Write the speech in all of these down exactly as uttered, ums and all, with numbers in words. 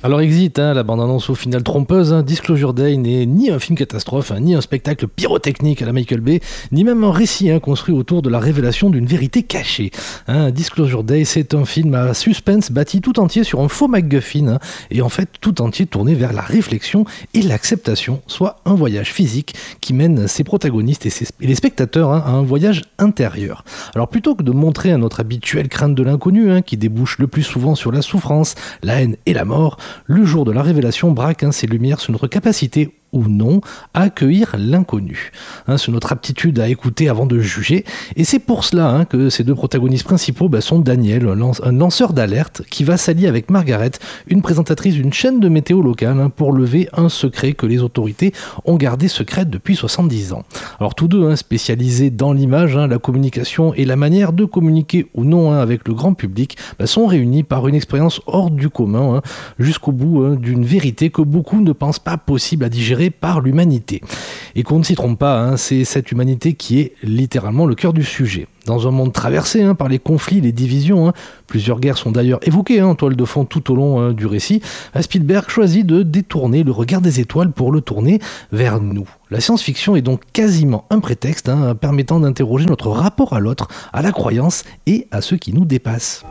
Alors Exit, hein, la bande-annonce au final trompeuse, hein, Disclosure Day n'est ni un film catastrophe, hein, ni un spectacle pyrotechnique à la Michael Bay, ni même un récit hein, construit autour de la révélation d'une vérité cachée. Hein, Disclosure Day, c'est un film à suspense bâti tout entier sur un faux MacGuffin, hein, et en fait tout entier tourné vers la réflexion et l'acceptation, soit un voyage physique qui mène ses protagonistes et, ses, et les spectateurs hein, à un voyage intérieur. Alors plutôt que de montrer à notre habituelle crainte de l'inconnu, hein, qui débouche le plus souvent sur la souffrance, la haine et la mort, le jour de la révélation braque hein, ses lumières sur notre capacité ou non à accueillir l'inconnu. Hein, c'est notre aptitude à écouter avant de juger, et c'est pour cela hein, que ces deux protagonistes principaux bah, sont Daniel, un, lance, un lanceur d'alerte, qui va s'allier avec Margaret, une présentatrice d'une chaîne de météo locale, hein, pour lever un secret que les autorités ont gardé secret depuis soixante-dix ans. Alors tous deux hein, spécialisés dans l'image, hein, la communication et la manière de communiquer ou non hein, avec le grand public, bah, sont réunis par une expérience hors du commun, hein, jusqu'au bout hein, d'une vérité que beaucoup ne pensent pas possible à digérer par l'humanité. Et qu'on ne s'y trompe pas, hein, c'est cette humanité qui est littéralement le cœur du sujet. Dans un monde traversé hein, par les conflits, les divisions, hein, plusieurs guerres sont d'ailleurs évoquées hein, en toile de fond tout au long hein, du récit, Spielberg choisit de détourner le regard des étoiles pour le tourner vers nous. La science-fiction est donc quasiment un prétexte hein, permettant d'interroger notre rapport à l'autre, à la croyance et à ce qui nous dépasse.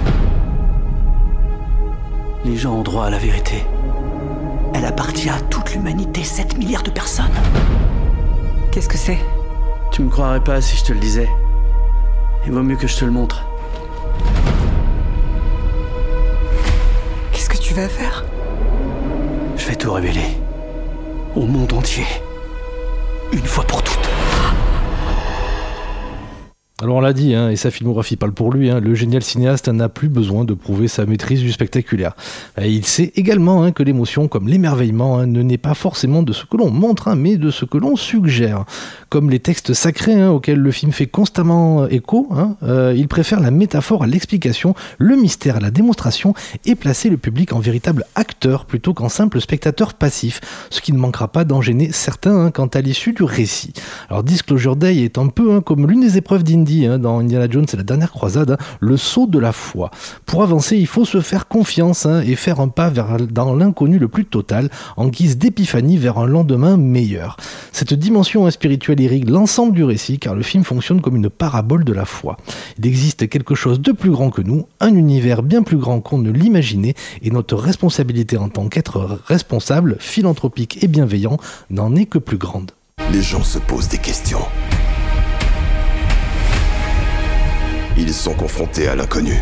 Les gens ont droit à la vérité. Elle appartient à toute l'humanité, sept milliards de personnes. Qu'est-ce que c'est ? Tu me croirais pas si je te le disais. Il vaut mieux que je te le montre. Qu'est-ce que tu vas faire ? Je vais tout révéler. Au monde entier. Une fois pour toutes. Alors on l'a dit, hein, et sa filmographie parle pour lui, hein, le génial cinéaste n'a plus besoin de prouver sa maîtrise du spectaculaire. Et il sait également hein, que l'émotion, comme l'émerveillement, hein, ne naît pas forcément de ce que l'on montre, hein, mais de ce que l'on suggère. Comme les textes sacrés hein, auxquels le film fait constamment écho, hein, euh, il préfère la métaphore à l'explication, le mystère à la démonstration, et placer le public en véritable acteur plutôt qu'en simple spectateur passif, ce qui ne manquera pas d'en gêner certains hein, quant à l'issue du récit. Alors Disclosure Day est un peu hein, comme l'une des épreuves d'Indy Hein, dans Indiana Jones et la dernière croisade, hein, le saut de la foi. Pour avancer, il faut se faire confiance hein, et faire un pas vers, dans l'inconnu le plus total, en guise d'épiphanie vers un lendemain meilleur. Cette dimension hein, spirituelle irrigue l'ensemble du récit, car le film fonctionne comme une parabole de la foi. Il existe quelque chose de plus grand que nous, un univers bien plus grand qu'on ne l'imaginait, et notre responsabilité en tant qu'être responsable, philanthropique et bienveillant n'en est que plus grande. Les gens se posent des questions. Ils sont confrontés à l'inconnu.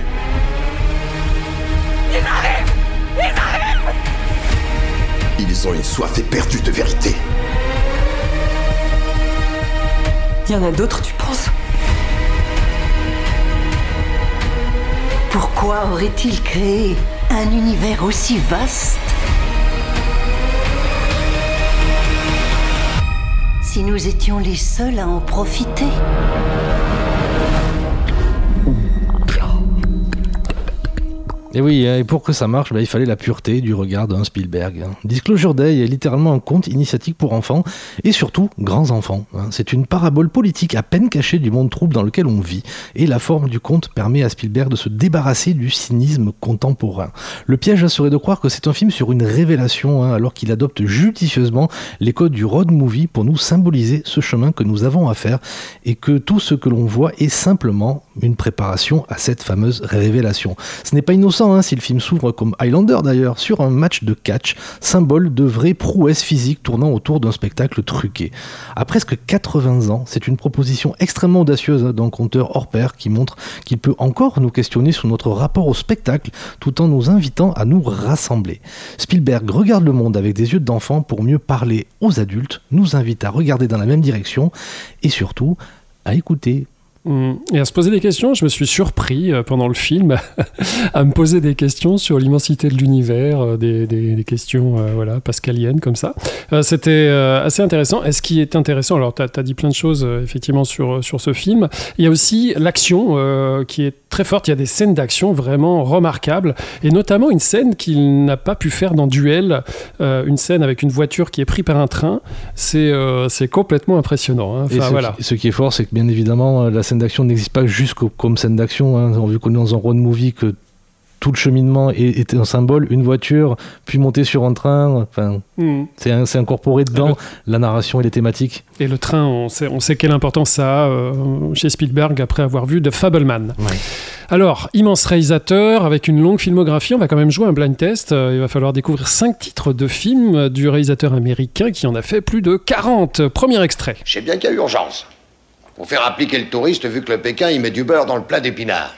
Ils arrivent! Ils arrivent! Ils ont une soif éperdue de vérité. Il y en a d'autres, tu penses ? Pourquoi aurait-il créé un univers aussi vaste ? Si nous étions les seuls à en profiter ? Et oui, et pour que ça marche, bah, il fallait la pureté du regard d'un Spielberg. Disclosure Day est littéralement un conte initiatique pour enfants, et surtout grands enfants. C'est une parabole politique à peine cachée du monde trouble dans lequel on vit, et la forme du conte permet à Spielberg de se débarrasser du cynisme contemporain. Le piège serait de croire que c'est un film sur une révélation, alors qu'il adopte judicieusement les codes du road movie pour nous symboliser ce chemin que nous avons à faire, et que tout ce que l'on voit est simplement une préparation à cette fameuse révélation. Ce n'est pas innocent hein, si le film s'ouvre comme Highlander d'ailleurs, sur un match de catch, symbole de vraie prouesse physique tournant autour d'un spectacle truqué. À presque quatre-vingts ans, c'est une proposition extrêmement audacieuse hein, d'un conteur hors pair qui montre qu'il peut encore nous questionner sur notre rapport au spectacle tout en nous invitant à nous rassembler. Spielberg regarde le monde avec des yeux d'enfant pour mieux parler aux adultes, nous invite à regarder dans la même direction et surtout à écouter. Et à se poser des questions, je me suis surpris euh, pendant le film à me poser des questions sur l'immensité de l'univers, euh, des, des, des questions euh, voilà, pascaliennes comme ça. Euh, c'était euh, assez intéressant. Et ce qui est intéressant, alors tu as dit plein de choses euh, effectivement sur, sur ce film, il y a aussi l'action euh, qui est très forte, il y a des scènes d'action vraiment remarquables, et notamment une scène qu'il n'a pas pu faire dans Duel, euh, une scène avec une voiture qui est prise par un train, c'est, euh, c'est complètement impressionnant. Hein. Enfin, et ce, voilà. qui, ce qui est fort, c'est que bien évidemment, la scène d'action n'existe pas juste comme scène d'action, hein. Vu qu'on est dans un road movie que tout le cheminement est, est un symbole, une voiture, puis monter sur un train. Enfin, mm. c'est, un, c'est incorporé dedans le... la narration et les thématiques. Et le train, on sait, on sait quelle importance ça a euh, chez Spielberg après avoir vu The Fabelman. Ouais. Alors, immense réalisateur avec une longue filmographie, on va quand même jouer un blind test. Euh, il va falloir découvrir cinq titres de films du réalisateur américain qui en a fait plus de quarante. Premier extrait. Je sais bien qu'il y a urgence. Faut faire appliquer le touriste vu que le Pékin il met du beurre dans le plat d'épinards.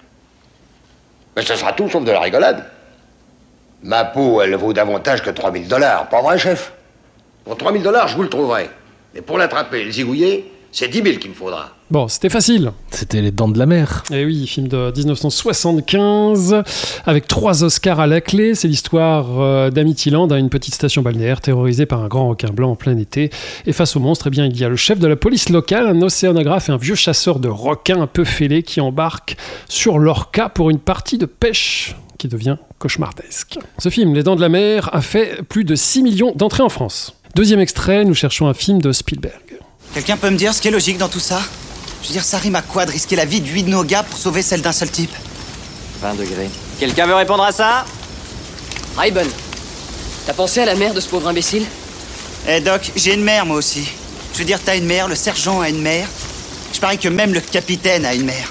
Mais ce sera tout sauf de la rigolade. Ma peau, elle vaut davantage que trois mille dollars, pas vrai, chef? Pour trois mille dollars, je vous le trouverai. Mais pour l'attraper et le zigouiller, c'est dix mille qu'il me faudra. Bon, c'était facile. C'était Les Dents de la Mer. Eh oui, film de dix-neuf cent soixante-quinze, avec trois Oscars à la clé. C'est l'histoire euh, d'Amityland, une petite station balnéaire terrorisée par un grand requin blanc en plein été. Et face au monstre, eh bien, il y a le chef de la police locale, un océanographe et un vieux chasseur de requins un peu fêlé qui embarquent sur l'Orca pour une partie de pêche qui devient cauchemardesque. Ce film, Les Dents de la Mer, a fait plus de six millions d'entrées en France. Deuxième extrait, nous cherchons un film de Spielberg. Quelqu'un peut me dire ce qui est logique dans tout ça? Je veux dire, ça rime à quoi de risquer la vie de huit de nos gars pour sauver celle d'un seul type? vingt degrés. Quelqu'un veut répondre à ça? Raybon, t'as pensé à la mère de ce pauvre imbécile? Eh Doc, j'ai une mère moi aussi. Je veux dire, t'as une mère, le sergent a une mère. Je parie que même le capitaine a une mère.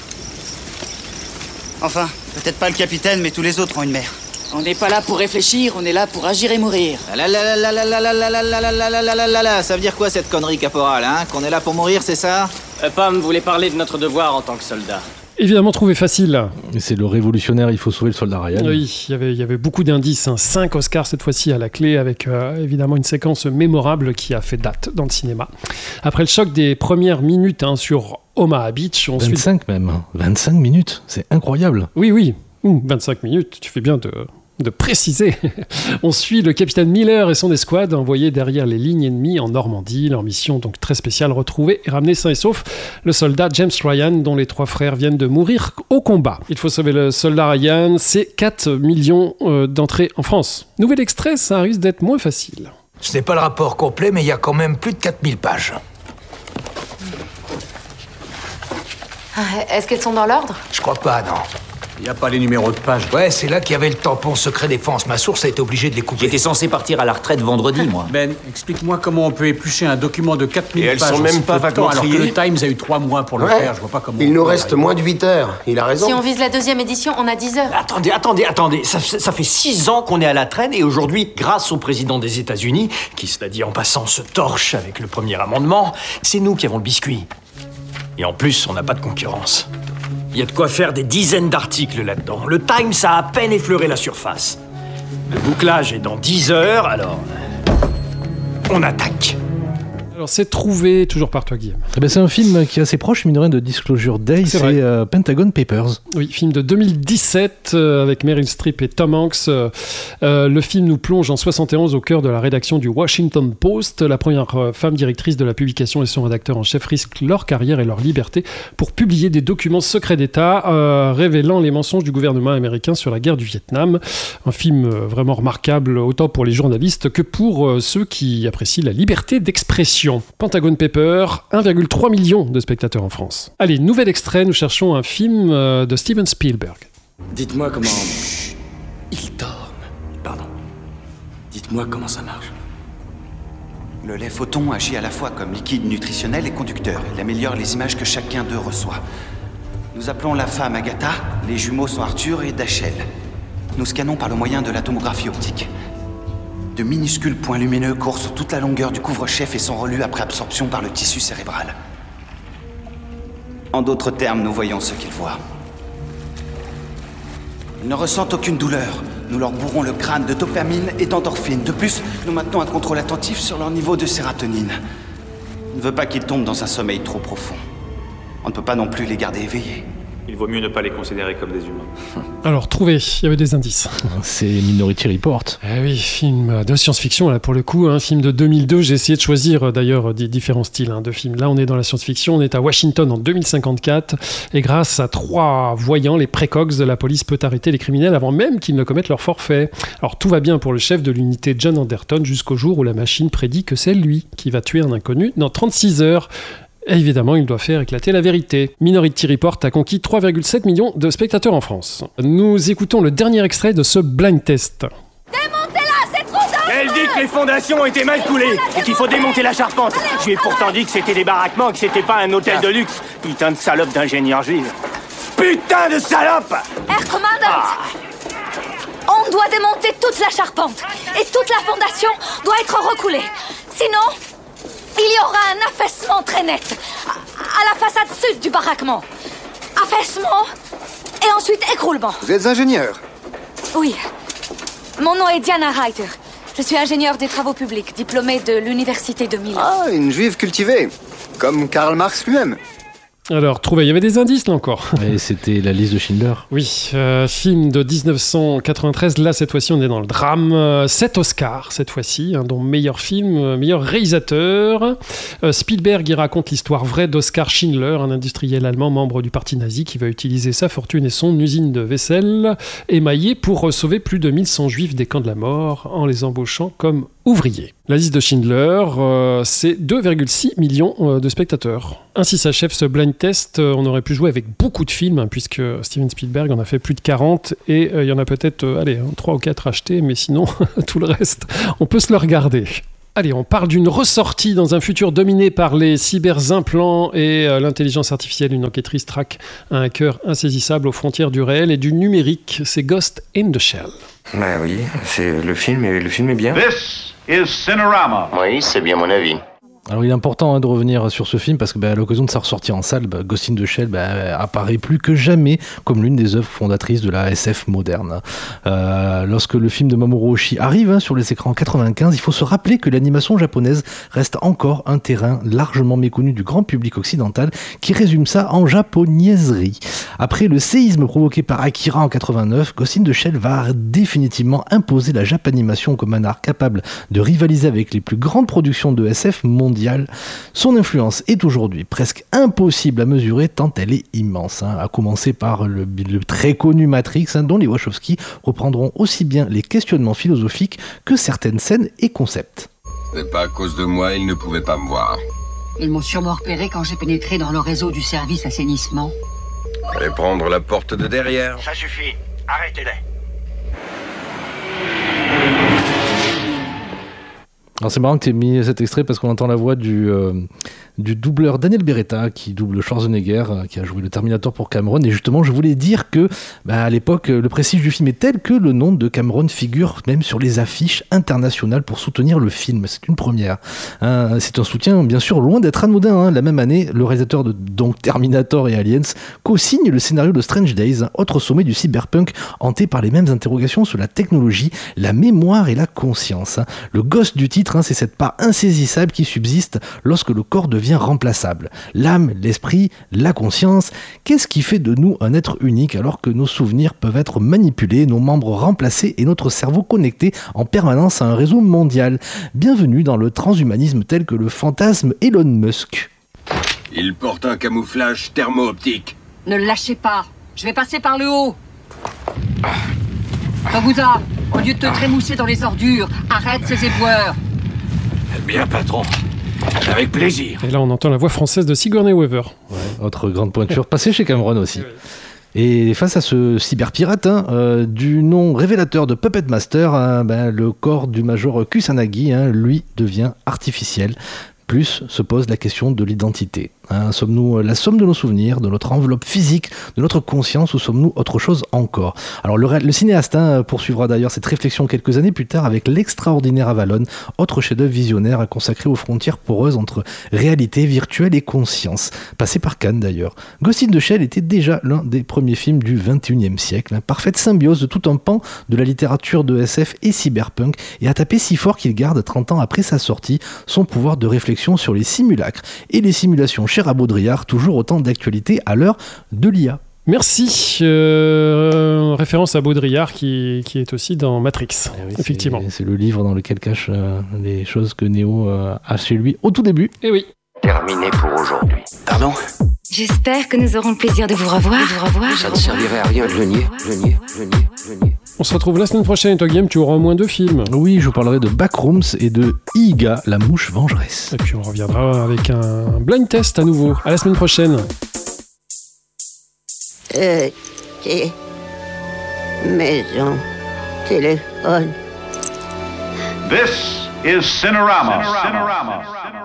Enfin, peut-être pas le capitaine, mais tous les autres ont une mère. On n'est pas là pour réfléchir, on est là pour agir et mourir. La la la la la la la la la la la la la la la. Ça veut dire quoi cette connerie, caporal, hein? Qu'on est là pour mourir, c'est ça? euh, Pam voulait parler de notre devoir en tant que soldat. Évidemment trouvé facile. Et c'est le révolutionnaire, il faut sauver le soldat Ryan. Oui, il y avait, il y avait beaucoup d'indices. Hein. Cinq Oscars cette fois-ci à la clé, avec euh, évidemment une séquence mémorable qui a fait date dans le cinéma. Après le choc des premières minutes hein, sur Omaha Beach... On vingt-cinq suit... même, vingt-cinq minutes, c'est incroyable. Oui, oui, mmh, vingt-cinq minutes, tu fais bien de... de préciser. On suit le capitaine Miller et son escouade envoyés derrière les lignes ennemies en Normandie. Leur mission, donc très spéciale, retrouver et ramener sain et sauf le soldat James Ryan, dont les trois frères viennent de mourir au combat. Il faut sauver le soldat Ryan, c'est quatre millions euh, d'entrées en France. Nouvel extrait, ça risque d'être moins facile. Ce n'est pas le rapport complet, mais il y a quand même plus de quatre mille pages. Est-ce qu'elles sont dans l'ordre? Je crois pas, non. Il n'y a pas les numéros de page. Ouais, c'est là qu'il y avait le tampon secret défense. Ma source a été obligée de les couper. J'étais censé partir à la retraite vendredi, moi. Ben, explique-moi comment on peut éplucher un document de quatre mille Et elles pages. sont même pas vacances alors que triées. le Times a eu trois mois pour le Ouais. faire. Je vois pas comment. Il nous reste moins de huit heures. Il a raison. Si on vise la deuxième édition, on a dix heures. Attendez, attendez, attendez. Ça, ça fait six ans qu'on est à la traîne et aujourd'hui, grâce au président des États-Unis, qui, cela dit en passant, se torche avec le premier amendement, c'est nous qui avons le biscuit. Et en plus, on n'a pas de concurrence. Il y a de quoi faire des dizaines d'articles là-dedans. Le Times a à peine effleuré la surface. Le bouclage est dans dix heures, alors... on attaque. Alors c'est trouvé, toujours par toi Guillaume. Eh ben, c'est un film qui est assez proche, mine de rien, de Disclosure Day, c'est, c'est euh, Pentagon Papers. Oui, film de deux mille dix-sept euh, avec Meryl Streep et Tom Hanks. Euh, euh, le film nous plonge en soixante et onze au cœur de la rédaction du Washington Post. La première euh, femme directrice de la publication et son rédacteur en chef risquent leur carrière et leur liberté pour publier des documents secrets d'État euh, révélant les mensonges du gouvernement américain sur la guerre du Vietnam. Un film euh, vraiment remarquable autant pour les journalistes que pour euh, ceux qui apprécient la liberté d'expression. Pentagon Papers, un virgule trois million de spectateurs en France. Allez, nouvel extrait, nous cherchons un film euh, de Steven Spielberg. Dites-moi comment... Chut. Il dort. Pardon. Dites-moi comment ça marche. Le lait photon agit à la fois comme liquide nutritionnel et conducteur. Il améliore les images que chacun d'eux reçoit. Nous appelons la femme Agatha, les jumeaux sont Arthur et Dachel. Nous scannons par le moyen de la tomographie optique. De minuscules points lumineux courent sur toute la longueur du couvre-chef et sont relus après absorption par le tissu cérébral. En d'autres termes, nous voyons ce qu'ils voient. Ils ne ressentent aucune douleur. Nous leur bourrons le crâne de dopamine et d'endorphine. De plus, nous maintenons un contrôle attentif sur leur niveau de sérotonine. On ne veut pas qu'ils tombent dans un sommeil trop profond. On ne peut pas non plus les garder éveillés. Il vaut mieux ne pas les considérer comme des humains. Alors, trouvé, il y avait des indices. C'est Minority Report. Eh oui, film de science-fiction, là, pour le coup, un film de deux mille deux. J'ai essayé de choisir, d'ailleurs, des différents styles hein, de films. Là, on est dans la science-fiction, on est à Washington en deux mille cinquante-quatre, et grâce à trois voyants, les précogs, la police peut arrêter les criminels avant même qu'ils ne commettent leur forfait. Alors, tout va bien pour le chef de l'unité John Anderton, jusqu'au jour où la machine prédit que c'est lui qui va tuer un inconnu dans trente-six heures. Et évidemment, il doit faire éclater la vérité. Minority Report a conquis trois virgule sept millions de spectateurs en France. Nous écoutons le dernier extrait de ce blind test. Démontez-la, c'est trop dangereux! Elle dit que les fondations ont été mal coulées et qu'il faut démonter la charpente. Je lui ai pourtant dit que c'était des baraquements, que c'était pas un hôtel de luxe. Putain de salope d'ingénieur juive. Putain de salope! Air Commandant! Ah. On doit démonter toute la charpente et toute la fondation doit être recoulée. Sinon, il y aura un affaissement très net à la façade sud du baraquement. Affaissement et ensuite écroulement. Vous êtes ingénieur? Oui. Mon nom est Diana Reiter. Je suis ingénieure des travaux publics, diplômée de l'université de Milan. Ah, une juive cultivée, comme Karl Marx lui-même. Alors, trouvez, il y avait des indices là encore. Et c'était la liste de Schindler. Oui, euh, film de dix-neuf cent quatre-vingt-treize. Là, cette fois-ci, on est dans le drame. Euh, sept Oscars, cette fois-ci, hein, dont meilleur film, euh, meilleur réalisateur. Euh, Spielberg, il raconte l'histoire vraie d'Oskar Schindler, un industriel allemand membre du parti nazi qui va utiliser sa fortune et son usine de vaisselle émaillée pour sauver plus de mille cent juifs des camps de la mort en les embauchant comme ouvriers. La liste de Schindler, euh, c'est deux virgule six millions euh, de spectateurs. Ainsi s'achève ce blind test. Euh, on aurait pu jouer avec beaucoup de films, hein, puisque Steven Spielberg en a fait plus de quarante, et il euh, y en a peut-être euh, allez, trois ou quatre achetés, mais sinon, tout le reste, on peut se le regarder. Allez, on parle d'une ressortie dans un futur dominé par les cyberimplants et euh, l'intelligence artificielle. Une enquêtrice traque un hacker insaisissable aux frontières du réel et du numérique. C'est Ghost in the Shell. Bah oui, c'est le film, et le film est bien. This is Cinerama. Oui, c'est bien mon avis. Alors il est important hein, de revenir sur ce film parce que bah, à l'occasion de sa ressortie en salle, bah, Ghost in the Shell bah, apparaît plus que jamais comme l'une des œuvres fondatrices de la S F moderne. Euh, lorsque le film de Mamoru Oshii arrive hein, sur les écrans en quatre-vingt-quinze, il faut se rappeler que l'animation japonaise reste encore un terrain largement méconnu du grand public occidental qui résume ça en japonaiserie. Après le séisme provoqué par Akira en quatre-vingt-neuf, Ghost in the Shell va définitivement imposer la japanimation comme un art capable de rivaliser avec les plus grandes productions de S F mondiales. Son influence est aujourd'hui presque impossible à mesurer tant elle est immense, hein, à commencer par le, le très connu Matrix, hein, dont les Wachowski reprendront aussi bien les questionnements philosophiques que certaines scènes et concepts. C'est pas à cause de moi, ils ne pouvaient pas me voir. Ils m'ont sûrement repéré quand j'ai pénétré dans le réseau du service assainissement. Allez prendre la porte de derrière. Ça suffit, arrêtez-les. Alors c'est marrant que tu aies mis cet extrait parce qu'on entend la voix du, euh, du doubleur Daniel Beretta qui double Schwarzenegger, euh, qui a joué le Terminator pour Cameron. Et justement, je voulais dire que bah, à l'époque, le prestige du film est tel que le nom de Cameron figure même sur les affiches internationales pour soutenir le film. C'est une première. Hein, c'est un soutien, bien sûr, loin d'être anodin. Hein. La même année, le réalisateur de donc Terminator et Aliens co-signe le scénario de Strange Days, un autre sommet du cyberpunk hanté par les mêmes interrogations sur la technologie, la mémoire et la conscience. Hein. Le gosse du titre, c'est cette part insaisissable qui subsiste lorsque le corps devient remplaçable. L'âme, l'esprit, la conscience, qu'est-ce qui fait de nous un être unique alors que nos souvenirs peuvent être manipulés, nos membres remplacés et notre cerveau connecté en permanence à un réseau mondial? Bienvenue dans le transhumanisme tel que le fantasme Elon Musk. Il porte un camouflage thermo-optique. Ne le lâchez pas, je vais passer par le haut. Kabuza, au lieu de te trémousser dans les ordures, arrête ces éboueurs. Bien, patron. Avec plaisir. Et là, on entend la voix française de Sigourney Weaver. Ouais, autre grande pointure, passée chez Cameron aussi. Et face à ce cyberpirate, hein, euh, du nom révélateur de Puppet Master, hein, ben, le corps du major Kusanagi, hein, lui, devient artificiel. Plus se pose la question de l'identité. Hein, sommes-nous la somme de nos souvenirs, de notre enveloppe physique, de notre conscience, ou sommes-nous autre chose encore? Alors le, le cinéaste hein, poursuivra d'ailleurs cette réflexion quelques années plus tard avec l'extraordinaire Avalon, autre chef-d'œuvre visionnaire consacré aux frontières poreuses entre réalité virtuelle et conscience, passé par Cannes d'ailleurs. Ghost in the Shell était déjà l'un des premiers films du vingt et unième siècle, hein, parfaite symbiose de tout un pan de la littérature de S F et cyberpunk, et a tapé si fort qu'il garde trente ans après sa sortie son pouvoir de réflexion sur les simulacres et les simulations chères à Baudrillard, toujours autant d'actualité à l'heure de l'I A. Merci. Euh, référence à Baudrillard qui, qui est aussi dans Matrix, eh oui, effectivement. C'est, c'est le livre dans lequel cache euh, les choses que Neo euh, a chez lui au tout début. Eh oui. Terminé pour aujourd'hui. Pardon? J'espère que nous aurons le plaisir de vous revoir. De vous revoir. Ça ne servirait à rien de le nier, le nier, le nier, le nier. On se retrouve la semaine prochaine. Et toi, Guillaume, tu auras au moins deux films. Oui, je vous parlerai de Backrooms et de Iga, la mouche vengeresse. Et puis on reviendra avec un blind test à nouveau. À la semaine prochaine. Euh, t- maison, téléphone. This is Cinerama. Cinerama. Cinerama.